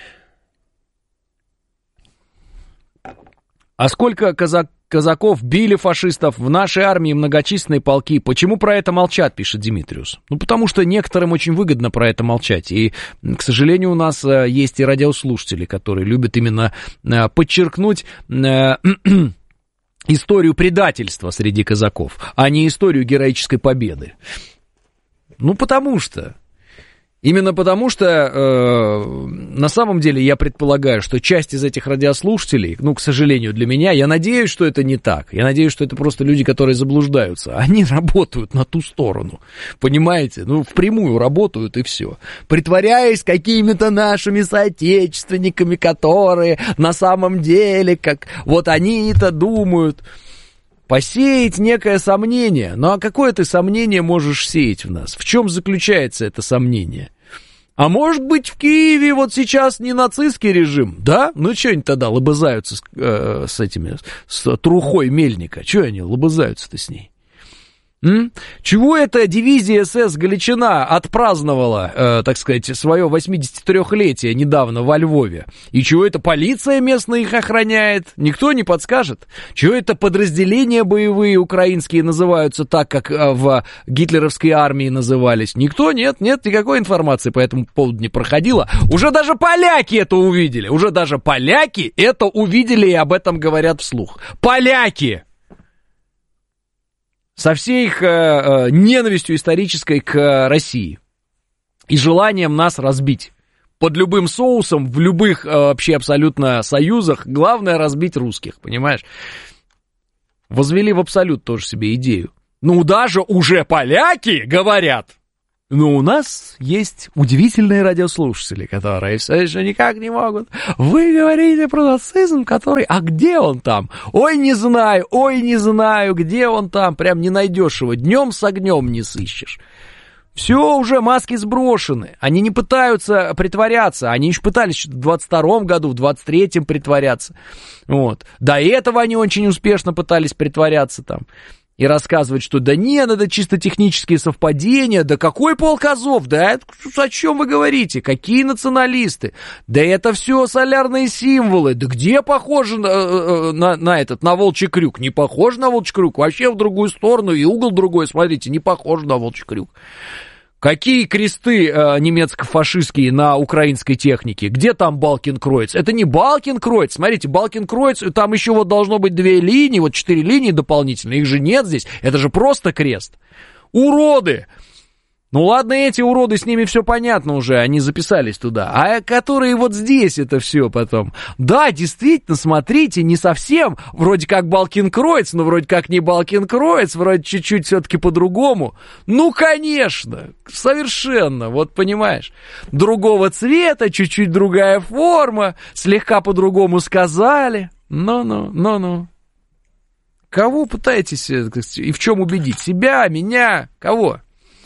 А сколько казак, казаков били фашистов в нашей армии, многочисленные полки? Почему про это молчат, пишет Димитриус? Ну, потому что некоторым очень выгодно про это молчать. И, к сожалению, у нас есть и радиослушатели, которые любят именно подчеркнуть историю предательства среди казаков, а не историю героической победы. Ну, потому что... Именно потому что, э, на самом деле, я предполагаю, что часть из этих радиослушателей, ну, к сожалению для меня, я надеюсь, что это не так. Я надеюсь, что это просто люди, которые заблуждаются. Они работают на ту сторону, понимаете? Ну, впрямую работают и все. Притворяясь какими-то нашими соотечественниками, которые на самом деле, как вот они-то думают... Посеять некое сомнение. Ну, а какое ты сомнение можешь сеять в нас? В чем заключается это сомнение? А может быть, в Киеве вот сейчас не нацистский режим? Да? Ну, что они тогда лобызаются с, э, с этими, с трухой Мельника? Что они лобызаются-то с ней? М? Чего эта дивизия СС «Галичина» отпраздновала, э, так сказать, свое восьмидесятитрёхлетие недавно во Львове? И чего это полиция местная их охраняет? Никто не подскажет? Чего это подразделения боевые украинские называются так, как э, в гитлеровской армии назывались? Никто, нет, нет, никакой информации по этому поводу не проходило. Уже даже поляки это увидели, уже даже поляки это увидели и об этом говорят вслух. Поляки! Со всей их э, э, ненавистью исторической к э, России и желанием нас разбить. Под любым соусом, в любых э, вообще абсолютно союзах, главное разбить русских, понимаешь? Возвели в абсолют тоже себе идею. Ну, даже уже поляки говорят. Но у нас есть удивительные радиослушатели, которые все еще никак не могут. Вы говорите про нацизм, который... А где он там? Ой, не знаю, ой, не знаю, где он там. Прям не найдешь его. Днем с огнем не сыщешь. Все, уже маски сброшены. Они не пытаются притворяться. Они еще пытались в двадцать втором году, в двадцать третьем притворяться. Вот. До этого они очень успешно пытались притворяться там. И рассказывать, что да нет, это чисто технические совпадения, да какой полк Азов, да это, о чем вы говорите, какие националисты, да это все солярные символы, да где похоже на, на, на этот, на волчий крюк, не похоже на волчий крюк, вообще в другую сторону и угол другой, смотрите, не похоже на волчий крюк. Какие кресты э, немецко-фашистские на украинской технике? Где там Балкенкройц? Это не Балкенкройц. Смотрите, Балкенкройц, там еще вот должно быть две линии, вот четыре линии дополнительные. Их же нет здесь. Это же просто крест. Уроды! Ну ладно, эти уроды, с ними все понятно уже, они записались туда. А которые вот здесь это все потом. Да, действительно, смотрите, не совсем, вроде как Балкенкройц, но вроде как не Балкенкройц, вроде чуть-чуть все-таки по-другому. Ну, конечно, совершенно, вот понимаешь. Другого цвета, чуть-чуть другая форма, слегка по-другому сказали. Ну-ну, ну-ну. Кого пытаетесь и в чем убедить? Себя, меня, кого?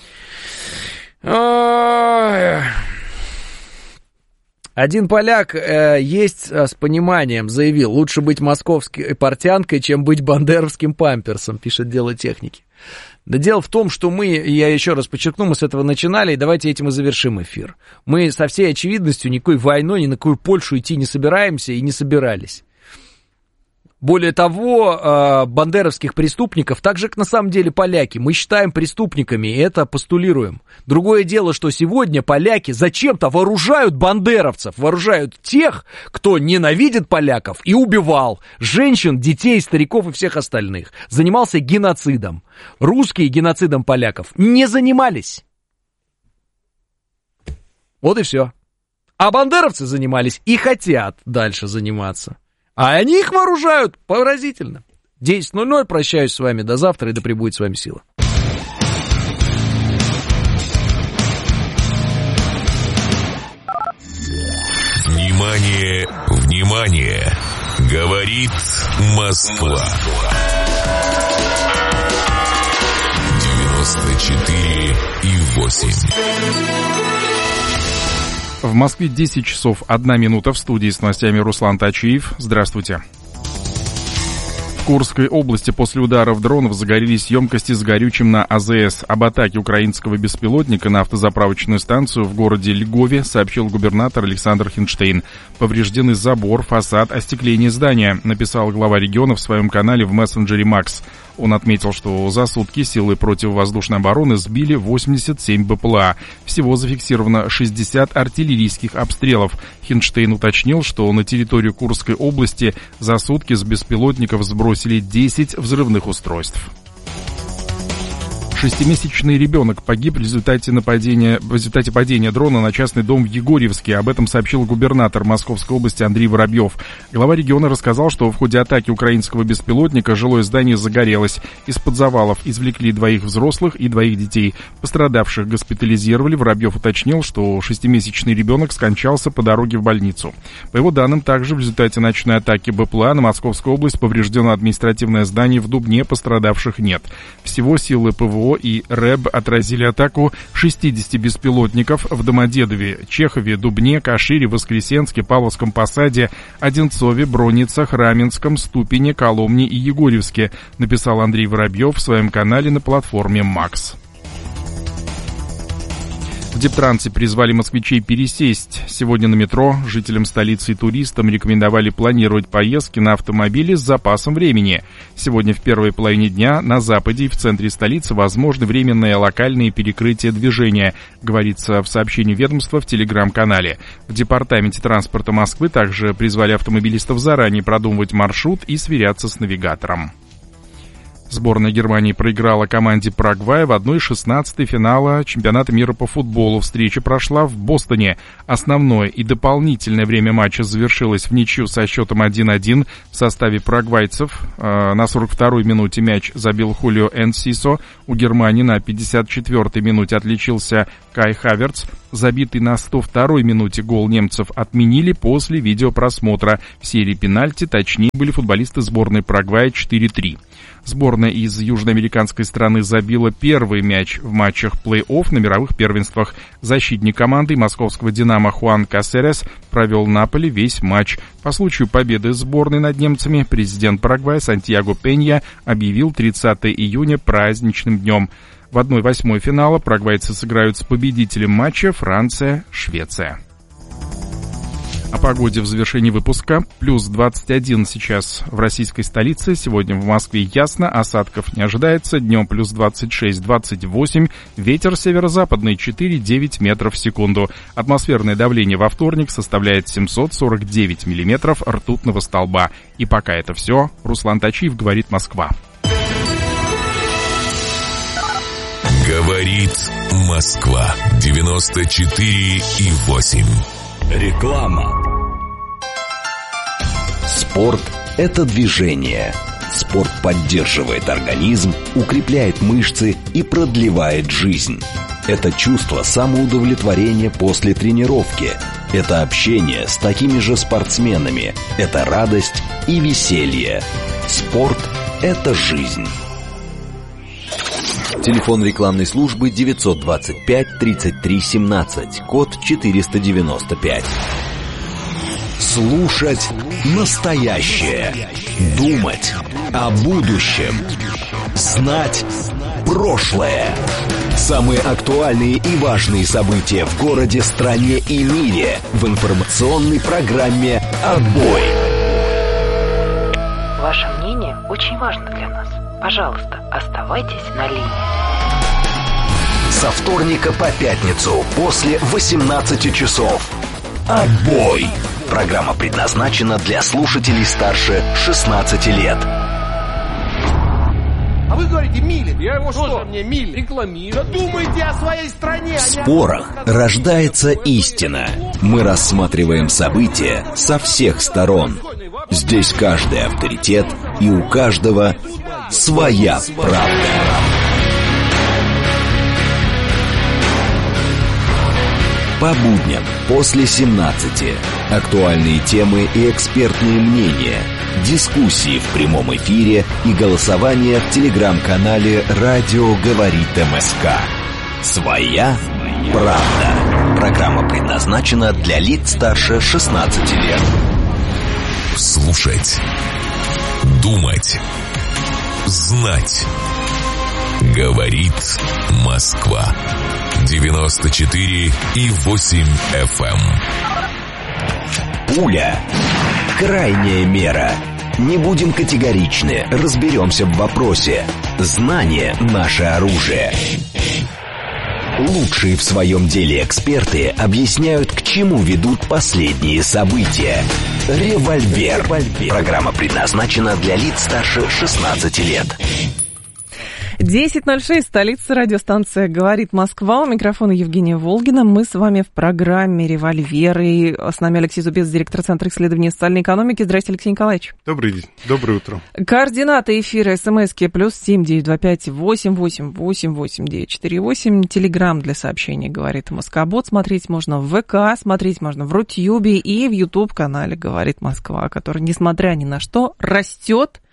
Один поляк э, есть с пониманием заявил, лучше быть московской портянкой, чем быть бандеровским памперсом, пишет Дело техники. Да дело в том, что мы, я еще раз подчеркну, мы с этого начинали, и давайте этим и завершим эфир. Мы со всей очевидностью никакой войной, ни на какую Польшу идти не собираемся и не собирались. Более того, бандеровских преступников, так же, как на самом деле поляки, мы считаем преступниками, и это постулируем. Другое дело, что сегодня поляки зачем-то вооружают бандеровцев, вооружают тех, кто ненавидит поляков и убивал женщин, детей, стариков и всех остальных. Занимался геноцидом. Русские геноцидом поляков не занимались. Вот и все. А бандеровцы занимались и хотят дальше заниматься. А они их вооружают поразительно. десять ноль ноль, прощаюсь с вами до завтра, и да пребудет с вами сила. Внимание, внимание! Говорит Москва. девяносто четыре и восемь. В Москве десять часов одна минута. В студии с новостями Руслан Тачиев. Здравствуйте. В Курской области после ударов дронов загорелись емкости с горючим на АЗС. Об атаке украинского беспилотника на автозаправочную станцию в городе Львове сообщил губернатор Александр Хинштейн. Повреждены забор, фасад, остекление здания, написал глава региона в своем канале в мессенджере Макс. Он отметил, что за сутки силы противовоздушной обороны сбили восемьдесят семь БПЛА. Всего зафиксировано шестьдесят артиллерийских обстрелов. Хинштейн уточнил, что на территорию Курской области за сутки с беспилотников сбросили десять взрывных устройств. Шестимесячный ребенок погиб в результате нападения, в результате падения дрона на частный дом в Егорьевске. Об этом сообщил губернатор Московской области Андрей Воробьев. Глава региона рассказал, что в ходе атаки украинского беспилотника жилое здание загорелось. Из-под завалов извлекли двоих взрослых и двоих детей. Пострадавших госпитализировали. Воробьев уточнил, что шестимесячный ребенок скончался по дороге в больницу. По его данным, также в результате ночной атаки БПЛА на Московскую область повреждено административное здание в Дубне, пострадавших нет. Всего силы ПВО ПВО и РЭБ отразили атаку шестидесяти беспилотников в Домодедове, Чехове, Дубне, Кашире, Воскресенске, Павловском Посаде, Одинцове, Броницах, Раменском, Ступине, Коломне и Егорьевске, написал Андрей Воробьев в своем канале на платформе «Макс». В Дептрансе призвали москвичей пересесть. Сегодня на метро жителям столицы и туристам рекомендовали планировать поездки на автомобиле с запасом времени. Сегодня в первой половине дня на западе и в центре столицы возможны временные локальные перекрытия движения, говорится в сообщении ведомства в телеграм-канале. В департаменте транспорта Москвы также призвали автомобилистов заранее продумывать маршрут и сверяться с навигатором. Сборная Германии проиграла команде Парагвая в одной шестнадцатой финала чемпионата мира по футболу. Встреча прошла в Бостоне. Основное и дополнительное время матча завершилось в ничью со счетом один-один. В составе парагвайцев э, на сорок второй минуте мяч забил Хулио Энсисо. У Германии на пятьдесят четвёртой минуте отличился Кай Хаверц. Забитый на сто второй минуте гол немцев отменили после видеопросмотра. В серии пенальти точнее были футболисты сборной Парагвая четыре-три. Сборная из южноамериканской страны забила первый мяч в матчах плей-офф на мировых первенствах. Защитник команды московского «Динамо» Хуан Касерес провел на поле весь матч. По случаю победы сборной над немцами президент Парагвая Сантьяго Пенья объявил тридцатого июня праздничным днем. В одной восьмой финала парагвайцы сыграют с победителем матча Франция-Швеция. О погоде в завершении выпуска. Плюс двадцать один сейчас в российской столице. Сегодня в Москве ясно, осадков не ожидается. Днем плюс двадцать шесть - двадцать восемь. Ветер северо-западный четыре-девять метров в секунду. Атмосферное давление во вторник составляет семьсот сорок девять миллиметров ртутного столба. И пока это все. Руслан Тачиев, говорит Москва. Говорит Москва. девяносто четыре и восемь. Реклама. Спорт – это движение. Спорт поддерживает организм, укрепляет мышцы и продлевает жизнь. Это чувство самоудовлетворения после тренировки. Это общение с такими же спортсменами. Это радость и веселье. Спорт – это жизнь. Телефон рекламной службы девятьсот двадцать пять тридцать три семнадцать, код четыреста девяносто пять. Слушать настоящее. Думать о будущем. Знать прошлое. Самые актуальные и важные события в городе, стране и мире в информационной программе «Отбой». Ваше мнение очень важно для нас. Пожалуйста, оставайтесь на линии. Со вторника по пятницу после восемнадцати часов. Отбой. Программа предназначена для слушателей старше шестнадцати лет. А вы говорите, милит. Я его что? Мне милит. Рекламирую. Да думайте о своей стране. В спорах рождается истина. Мы рассматриваем события со всех сторон. Здесь каждый авторитет, и у каждого своя правда. По будням после семнадцати. Актуальные темы и экспертные мнения. Дискуссии в прямом эфире и голосование в телеграм-канале «Радио говорит МСК». Своя правда. Программа предназначена для лиц старше шестнадцати лет. Слушать. Думать. Знать. Говорит Москва. девяносто четыре и восемь эф эм. Пуля. Крайняя мера. Не будем категоричны, разберемся в вопросе. Знание – наше оружие. Лучшие в своем деле эксперты объясняют, к чему ведут последние события. Револьвер. Программа предназначена для лиц старше шестнадцати лет. десять ноль шесть, столица, радиостанция «Говорит Москва». У микрофона Евгения Волгина. Мы с вами в программе «Револьвер». И с нами Алексей Зубец, директор Центра исследований социальной экономики. Здравствуйте, Алексей Николаевич. Добрый день. Доброе утро. Координаты эфира СМСки плюс семь девять два пять восемь восемь восемь восемь девять четыре восемь. Телеграм для сообщений «Говорит Москобот». Смотреть можно в ВК, смотреть можно в Рутюбе и в Ютуб-канале «Говорит Москва», который, несмотря ни на что, растет.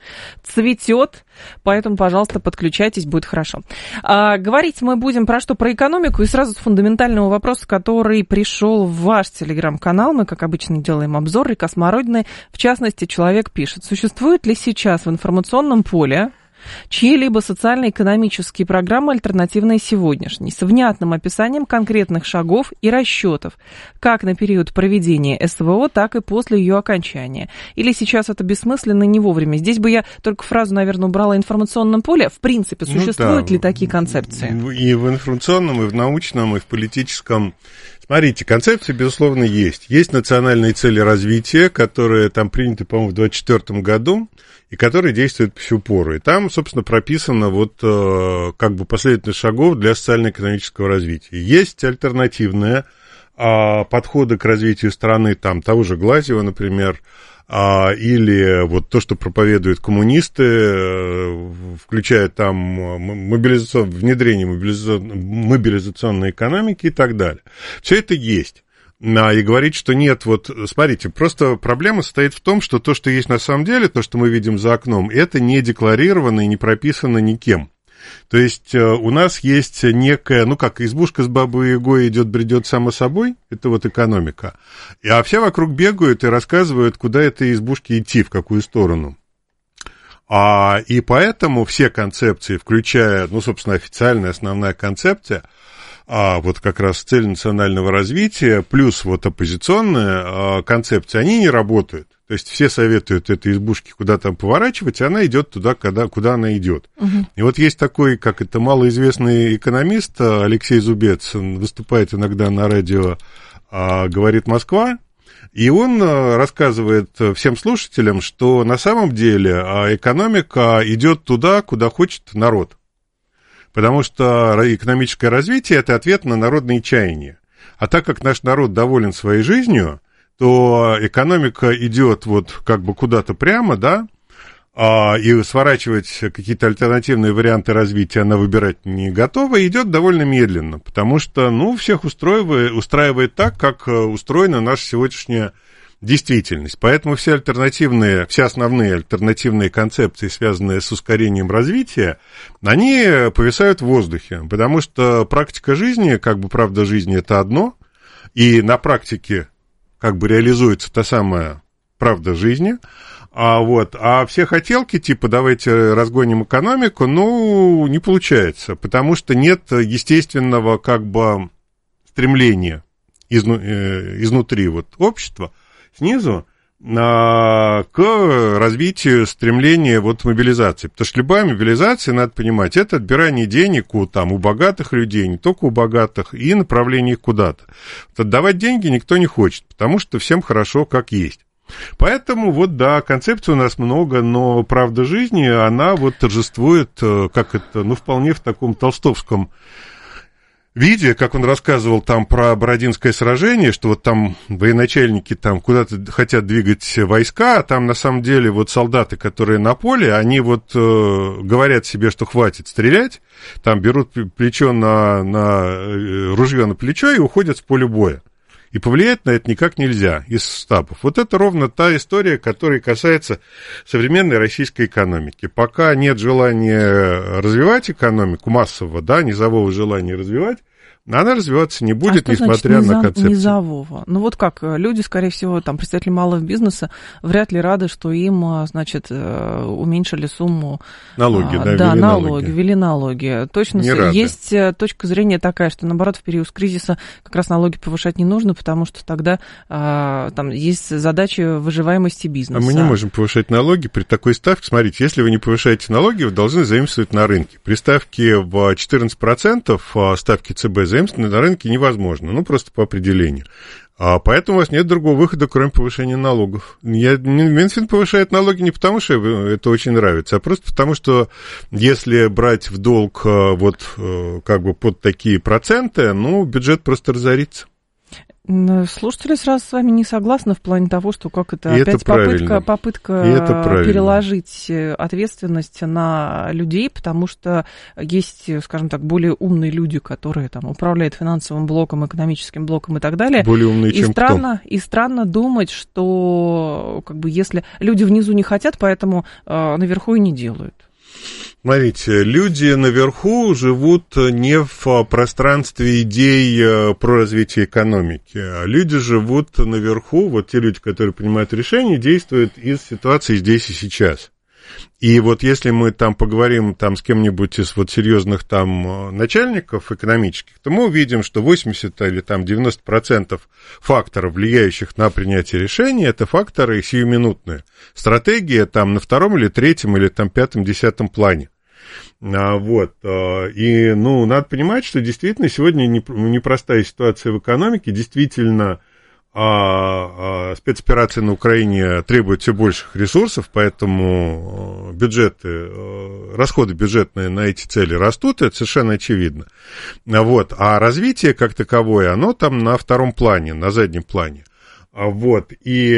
цветет, поэтому, пожалуйста, подключайтесь, будет хорошо. А, говорить мы будем про что? Про экономику, и сразу с фундаментального вопроса, который пришел в ваш телеграм-канал. Мы, как обычно, делаем обзор Река Смородиной. В частности, человек пишет: существует ли сейчас в информационном поле чьи-либо социально-экономические программы, альтернативные сегодняшней, с внятным описанием конкретных шагов и расчетов, как на период проведения СВО, так и после ее окончания? Или сейчас это бессмысленно и не вовремя? Здесь бы я только фразу, наверное, убрала: информационном поле. В принципе, существуют ну, да, ли такие концепции? И в информационном, и в научном, и в политическом. Смотрите, концепции, безусловно, есть. Есть национальные цели развития, которые там приняты, по-моему, в двадцать четвёртом году, и которые действуют по сю пору. И там, собственно, прописано вот как бы последовательность шагов для социально-экономического развития. Есть альтернативные а, подходы к развитию страны, там, того же Глазьева, например, а, или вот то, что проповедуют коммунисты, включая там мобилизацион, внедрение мобилизацион, мобилизационной экономики и так далее. Все это есть. А, и говорить, что нет, вот, смотрите, просто проблема состоит в том, что то, что есть на самом деле, то, что мы видим за окном, это не декларировано и не прописано никем. То есть у нас есть некая, ну как, избушка с бабой Ягой идет, бредет само собой, это вот экономика, а все вокруг бегают и рассказывают, куда этой избушке идти, в какую сторону. А, и поэтому все концепции, включая, ну, собственно, официальная основная концепция, а вот как раз цель национального развития, плюс вот оппозиционная а, концепция, они не работают. То есть все советуют этой избушке куда там поворачивать, и она идет туда, куда, куда она идет. Угу. И вот есть такой, как это, малоизвестный экономист Алексей Зубец, он выступает иногда на радио а, «Говорит Москва», и он рассказывает всем слушателям, что на самом деле экономика идет туда, куда хочет народ. Потому что экономическое развитие – это ответ на народные чаяния. А так как наш народ доволен своей жизнью, то экономика идет вот как бы куда-то прямо, да, и сворачивать какие-то альтернативные варианты развития она выбирать не готова, и идет довольно медленно, потому что, ну, всех устраивает, устраивает так, как устроена наша сегодняшняя действительность. Поэтому все альтернативные, все основные альтернативные концепции, связанные с ускорением развития, они повисают в воздухе, потому что практика жизни, как бы правда жизни, это одно, и на практике как бы реализуется та самая правда жизни, а, вот, а все хотелки, типа, давайте разгоним экономику, ну, не получается, потому что нет естественного, как бы, стремления изну, э, изнутри вот общества, снизу, а, к развитию стремления вот мобилизации. Потому что любая мобилизация, надо понимать, это отбирание денег у, там, у богатых людей, не только у богатых, и направление их куда-то. Вот отдавать деньги никто не хочет, потому что всем хорошо как есть. Поэтому вот, да, концепций у нас много, но правда жизни, она вот торжествует, как это, ну, вполне в таком толстовском виде, как он рассказывал там про Бородинское сражение, что вот там военачальники там куда-то хотят двигать войска, а там на самом деле вот солдаты, которые на поле, они вот э, говорят себе, что хватит стрелять, там берут плечо на, на э, ружье на плечо и уходят с поля боя. И повлиять на это никак нельзя из штабов. Вот это ровно та история, которая касается современной российской экономики. Пока нет желания развивать экономику массового, да, низового желания развивать, она развиваться не будет, а несмотря значит, на концепцию. Низового? Ну вот как, люди, скорее всего, там, представители малого бизнеса вряд ли рады, что им, значит, уменьшили сумму. Налоги, а, да, да, ввели налоги, налоги. ввели налоги. Точно, не рады. Есть точка зрения такая, что, наоборот, в период кризиса как раз налоги повышать не нужно, потому что тогда а, там есть задача выживаемости бизнеса. А мы не можем повышать налоги при такой ставке. Смотрите, если вы не повышаете налоги, вы должны заимствовать на рынке. При ставке в четырнадцать процентов ставки ЦБ заимствовать на рынке невозможно, ну, просто по определению. А поэтому у вас нет другого выхода, кроме повышения налогов. Я, Минфин повышает налоги не потому, что это очень нравится, а просто потому, что если брать в долг вот как бы под такие проценты, ну, бюджет просто разорится. Слушатели сразу с вами не согласны в плане того, что как это и опять это попытка, попытка это переложить ответственность на людей, потому что есть, скажем так, более умные люди, которые там управляют финансовым блоком, экономическим блоком и так далее. Более умные, и чем странно, кто? И странно думать, что как бы если люди внизу не хотят, поэтому э, наверху и не делают. Смотрите, люди наверху живут не в пространстве идей про развитие экономики. Люди живут наверху, вот те люди, которые принимают решения, действуют из ситуации здесь и сейчас. И вот если мы там поговорим там с кем-нибудь из вот серьезных там начальников экономических, то мы увидим, что восемьдесят или там девяносто процентов факторов, влияющих на принятие решений, это факторы сиюминутные. Стратегия там на втором или третьем или там пятом, десятом плане. Вот. И, ну, надо понимать, что действительно сегодня непростая ситуация в экономике, действительно а, а, спецоперация на Украине требует все больших ресурсов, поэтому бюджеты, расходы бюджетные на эти цели растут, это совершенно очевидно. Вот. А развитие как таковое, оно там на втором плане, на заднем плане. Вот,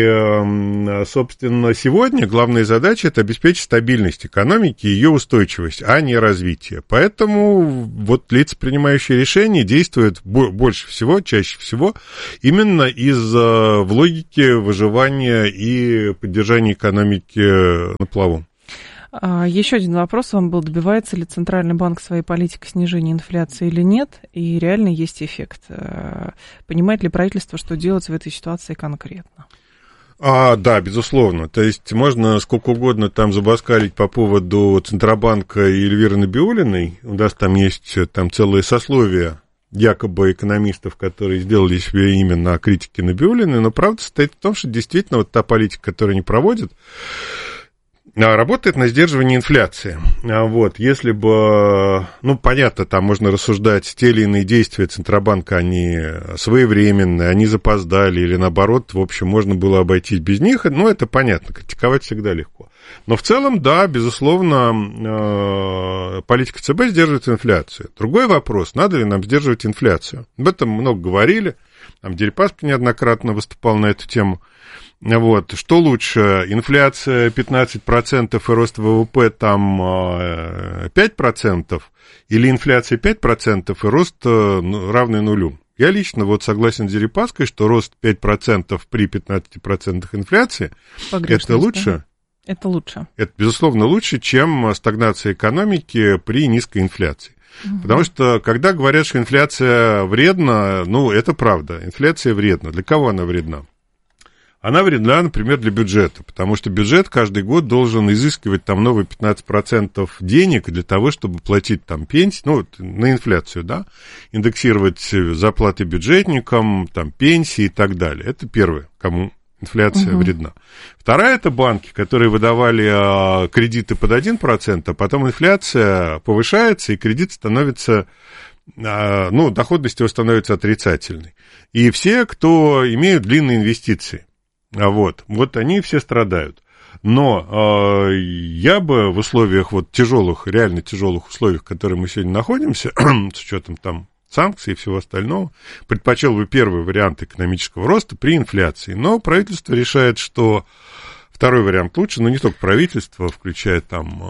и, собственно, сегодня главная задача – это обеспечить стабильность экономики и ее устойчивость, а не развитие. Поэтому вот лица, принимающие решения, действуют больше всего, чаще всего, именно из в логике выживания и поддержания экономики на плаву. Еще один вопрос вам был: добивается ли Центральный банк своей политикой снижения инфляции или нет, и реально есть эффект? Понимает ли правительство, что делать в этой ситуации конкретно? А, да, безусловно. То есть можно сколько угодно там забаскалить по поводу Центробанка и Эльвиры Набиуллиной. У нас там есть там целое сословие якобы экономистов, которые сделали себе имя на критике Набиуллиной, но правда состоит в том, что действительно вот та политика, которую они проводят, работает на сдерживание инфляции. Вот, если бы, ну, понятно, там можно рассуждать, те или иные действия Центробанка, они своевременные, они запоздали, или наоборот, в общем, можно было обойтись без них, ну, это понятно, критиковать всегда легко. Но в целом, да, безусловно, политика ЦБ сдерживает инфляцию. Другой вопрос, надо ли нам сдерживать инфляцию? Об этом много говорили, там Дерипаска неоднократно выступал на эту тему. Вот. Что лучше, инфляция пятнадцать процентов и рост ВВП там пять процентов, или инфляция пять процентов и рост равный нулю? Я лично вот согласен с Дерипаской, что рост пять процентов при пятнадцати процентах инфляции, это лучше. Это лучше. Это, безусловно, лучше, чем стагнация экономики при низкой инфляции. Угу. Потому что, когда говорят, что инфляция вредна, ну, это правда, инфляция вредна. Для кого она вредна? Она вредна, например, для бюджета, потому что бюджет каждый год должен изыскивать там новые пятнадцать процентов денег для того, чтобы платить там пенсии, ну, на инфляцию, да, индексировать зарплаты бюджетникам, там, пенсии и так далее. Это первое, кому инфляция угу. вредна. Вторая – это банки, которые выдавали а, кредиты под один процент, а потом инфляция повышается, и кредит становится, а, ну, доходность его становится отрицательной. И все, кто имеют длинные инвестиции, Вот, вот они все страдают. Но э, я бы в условиях вот тяжелых, реально тяжелых условиях, в которых мы сегодня находимся, с учетом там санкций и всего остального, предпочел бы первый вариант экономического роста при инфляции. Но правительство решает, что второй вариант лучше, но не только правительство, включая там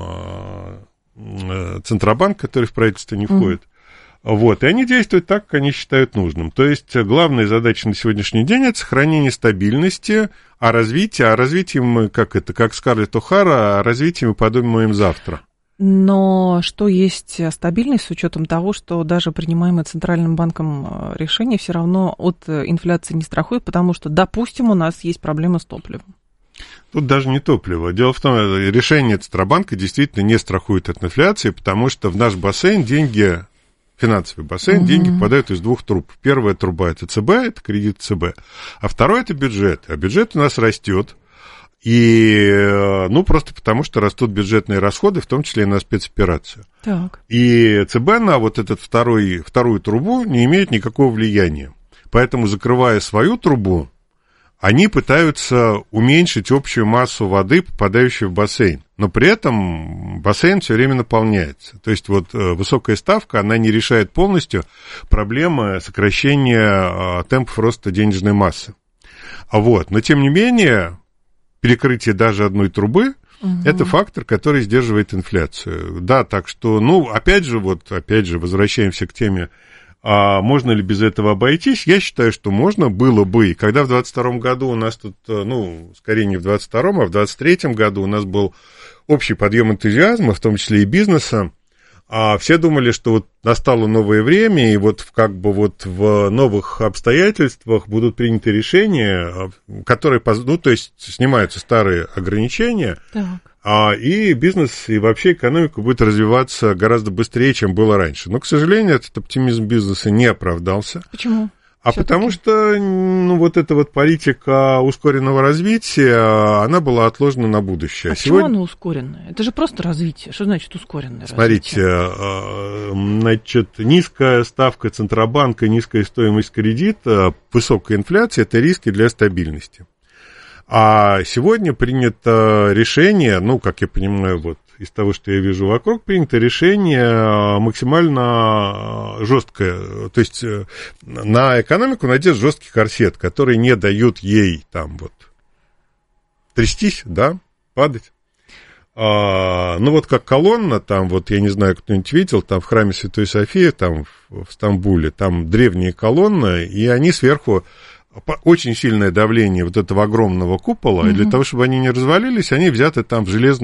э, Центробанк, который в правительство не входит. Вот, и они действуют так, как они считают нужным. То есть главная задача на сегодняшний день – это сохранение стабильности, а развитие, а развитие мы, как это, как Скарлетт О'Хара, о развитии мы подумаем завтра. Но что есть стабильность с учетом того, что даже принимаемые Центральным банком решения все равно от инфляции не страхуют, потому что, допустим, у нас есть проблемы с топливом? Тут даже не топливо. Дело в том, что решение Центробанка действительно не страхует от инфляции, потому что в наш бассейн деньги... финансовый бассейн, угу. деньги попадают из двух труб. Первая труба – это ЦБ, это кредит ЦБ, а второй – это бюджет. А бюджет у нас растет, и, ну, просто потому, что растут бюджетные расходы, в том числе и на спецоперацию. Так. И ЦБ на вот эту второй, вторую трубу не имеет никакого влияния. Поэтому, закрывая свою трубу, они пытаются уменьшить общую массу воды, попадающую в бассейн. Но при этом бассейн все время наполняется. То есть вот высокая ставка, она не решает полностью проблемы сокращения темпов роста денежной массы. Вот. Но тем не менее, перекрытие даже одной трубы угу. это фактор, который сдерживает инфляцию. Да, так что, ну, опять же, вот, опять же, возвращаемся к теме, а можно ли без этого обойтись? Я считаю, что можно было бы. И когда в двадцать втором году у нас тут, ну, скорее не в двадцать втором, а в двадцать третьем году у нас был общий подъем энтузиазма, в том числе и бизнеса, а все думали, что вот настало новое время, и вот как бы вот в новых обстоятельствах будут приняты решения, которые, ну, то есть снимаются старые ограничения, так. А, и бизнес, и вообще экономика будет развиваться гораздо быстрее, чем было раньше. Но, к сожалению, этот оптимизм бизнеса не оправдался. Почему? А Всё-таки. Потому что, ну, вот эта вот политика ускоренного развития, она была отложена на будущее. А Сегодня... почему она ускоренная? Это же просто развитие. Что значит ускоренное Смотрите, развитие? Значит, низкая ставка Центробанка, низкая стоимость кредита, высокая инфляция – это риски для стабильности. А сегодня принято решение, ну, как я понимаю, вот из того, что я вижу вокруг, принято решение максимально жесткое, то есть на экономику надет жесткий корсет, который не дают ей там вот трястись, да, падать. А, ну, вот как колонна, там вот, я не знаю, кто-нибудь видел, там в храме Святой Софии, там в, в Стамбуле, там древние колонны, и они сверху очень сильное давление вот этого огромного купола, угу. и для того, чтобы они не развалились, они взяты там в железную